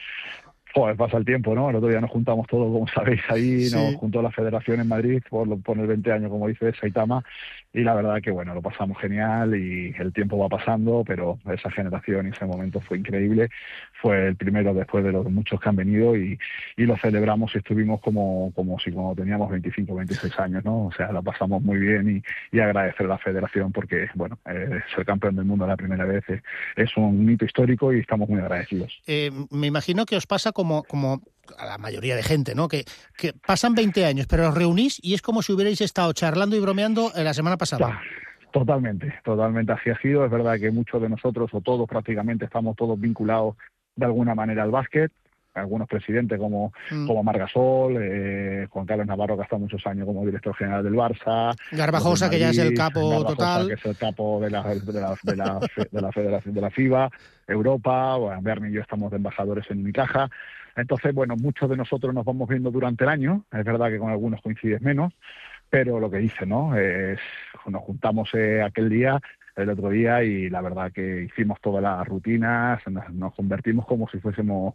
Pues pasa el tiempo, ¿no? El otro día nos juntamos todos, como sabéis, ahí, sí. Nos juntó la federación en Madrid por el 20 años, como dice Saitama, y la verdad que, bueno, lo pasamos genial y el tiempo va pasando, pero esa generación y ese momento fue increíble. Fue el primero después de los muchos que han venido y lo celebramos y estuvimos como si cuando teníamos 25, 26 años, ¿no? O sea, la pasamos muy bien y agradecer a la federación porque, bueno, ser campeón del mundo la primera vez es un hito histórico y estamos muy agradecidos. Me imagino que os pasa como a la mayoría de gente, ¿no? Que pasan 20 años, pero os reunís y es como si hubierais estado charlando y bromeando la semana pasada. Totalmente así ha sido. Es verdad que muchos de nosotros, o todos prácticamente, estamos todos vinculados de alguna manera al básquet. Algunos presidentes como Marc Gasol, Juan Carlos Navarro, que ha estado muchos años como director general del Barça. Garbajosa, que ya es el capo total. Que es el capo de la Federación de la FIBA, Europa. Bueno, Bernie y yo estamos de embajadores en Unicaja. Entonces, bueno, muchos de nosotros nos vamos viendo durante el año. Es verdad que con algunos coincides menos, pero lo que dice, ¿no? Nos juntamos el otro día, y la verdad que hicimos todas las rutinas, nos convertimos como si fuésemos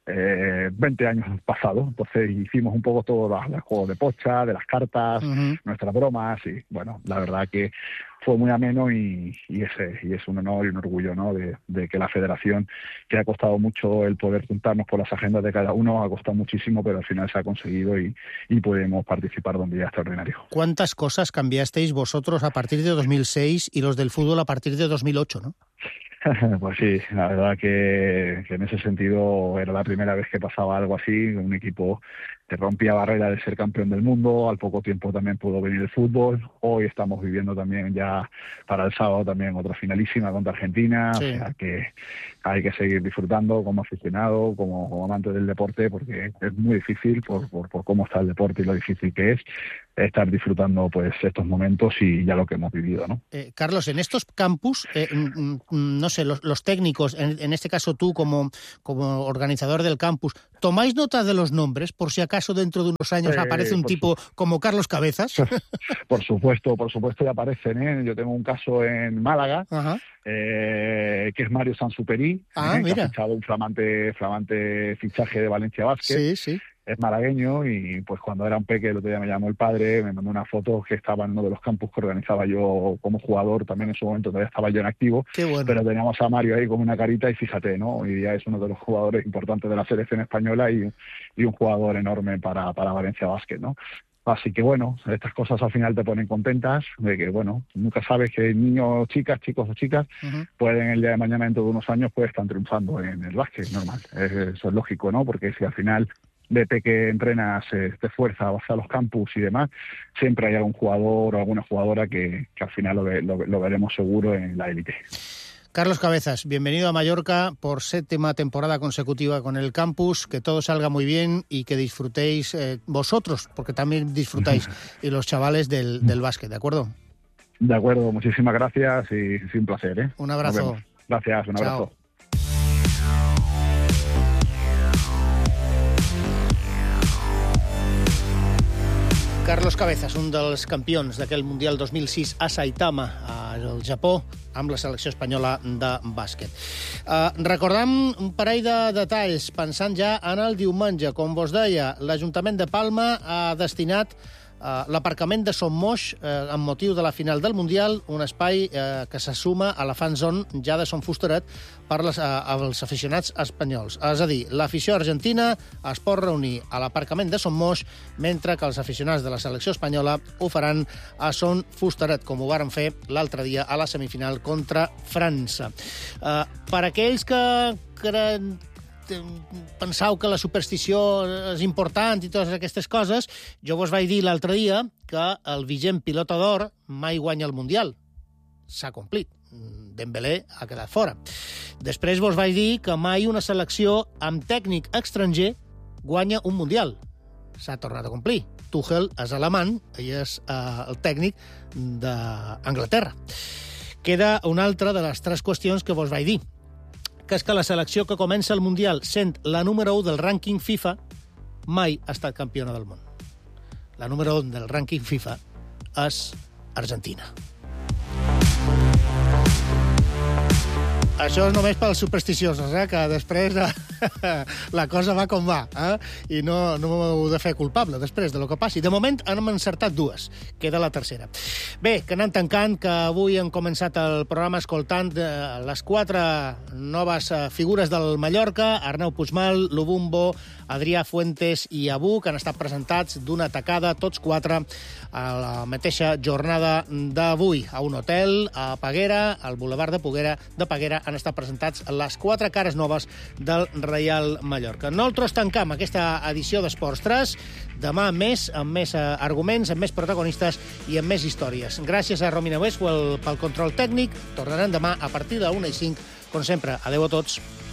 20 años pasados. Entonces hicimos un poco todo el juego de pocha, de las cartas, nuestras bromas y, bueno, la verdad que fue muy ameno y es un honor y un orgullo, ¿no? de que la federación, que ha costado mucho el poder juntarnos por las agendas de cada uno, ha costado muchísimo, pero al final se ha conseguido y podemos participar de un día extraordinario. ¿Cuántas cosas cambiasteis vosotros a partir de 2006 y los del fútbol a partir de 2008, no? Pues sí, la verdad que en ese sentido era la primera vez que pasaba algo así, un equipo que rompía barrera de ser campeón del mundo, al poco tiempo también pudo venir el fútbol, hoy estamos viviendo también ya para el sábado también otra finalísima contra Argentina, sí. O sea que hay que seguir disfrutando como aficionado, como amante del deporte, porque es muy difícil por cómo está el deporte y lo difícil que es estar disfrutando pues estos momentos y ya lo que hemos vivido, ¿no? Carlos, en estos campus, no sé, los técnicos, en este caso tú como organizador del campus, ¿tomáis nota de los nombres por si acaso dentro de unos años aparece un tipo como Carlos Cabezas? Por supuesto ya aparecen, ¿eh? Yo tengo un caso en Málaga, que es Mario Sansuperi, que ha fichado un flamante fichaje de Valencia Basket. Sí. Es malagueño y pues cuando era un peque, el otro día me llamó el padre, me mandó una foto que estaba en uno de los campus que organizaba yo como jugador, también en su momento todavía estaba yo en activo, pero teníamos a Mario ahí con una carita y fíjate, ¿no? Hoy día es uno de los jugadores importantes de la selección española y un jugador enorme para Valencia Basket, ¿no? Así que bueno, estas cosas al final te ponen contentas, de que bueno, nunca sabes que niños, chicos o chicas, pueden el día de mañana, dentro de unos años, pues están triunfando en el básquet, normal. Eso es lógico, ¿no? Porque si al final desde que entrenas, te esfuerzas, vas a los campus y demás, siempre hay algún jugador o alguna jugadora que al final lo veremos seguro en la élite. Carlos Cabezas, bienvenido a Mallorca por 7ª temporada consecutiva con el campus, que todo salga muy bien y que disfrutéis vosotros, porque también disfrutáis, y los chavales del básquet, ¿de acuerdo? De acuerdo, muchísimas gracias y un placer, ¿eh? Un abrazo. Gracias, un abrazo. Chao. Carlos Cabezas, un dels campions d'aquell Mundial 2006 a Saitama, al Japó, amb la selecció espanyola de bàsquet. Recordam un parell de detalls, pensant ja en el diumenge. Com vos deia, l'Ajuntament de Palma ha destinat l'aparcament de Son Moix amb motiu de la final del Mundial, un espai que se suma a la fan zone ja de Son Fusteret per als aficionats espanyols. És a dir, l'afició argentina es pot reunir a l'aparcament de Son Moix, mentre que els aficionats de la selecció espanyola ho faran a Son Fusteret, com ho varen fer l'altre dia a la semifinal contra França. Per aquells que penseu que la superstició és important i totes aquestes coses, jo vos vaig dir l'altre dia que el vigent pilota d'or mai guanya el Mundial. S'ha complit. Dembélé ha quedat fora. Després vos vaig dir que mai una selecció amb tècnic estranger guanya un Mundial. S'ha tornat a complir. Tuchel és alemany i és el tècnic d'Anglaterra. Queda una altra de les 3 qüestions que vos vaig dir, que és que la selecció que comença el Mundial sent la número 1 del rànquing FIFA mai ha estat campiona del món. La número 1 del rànquing FIFA és Argentina. Això és només pels supersticiosos, que després la cosa va com va, i no m'heu de fer culpable després de lo que passi. De moment hem encertat 2, queda la tercera. Bé, que anem tancant, que avui hem començat el programa escoltant les 4 noves figures del Mallorca, Arnau Puigmal, Lubumbo, Adrià Fuentes i Abu, que han estat presentats d'una tacada, tots 4, a la mateixa jornada d'avui. A un hotel, a Peguera, al Boulevard de Peguera, han estat presentats les 4 cares noves del Reial Mallorca. Nosaltres tancam aquesta edició d'Esports 3. Demà més, amb més arguments, amb més protagonistes i amb més històries. Gràcies a Romina Westwell pel control tècnic. Tornarem demà a partir de 1:05. Com sempre, adeu a tots.